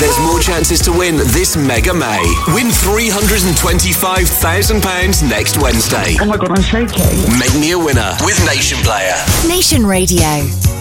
there's more chances to win this Mega May. Win £325,000 next Wednesday. Oh my God, I'm shaking. Make me a winner with Nation Player. Nation Radio.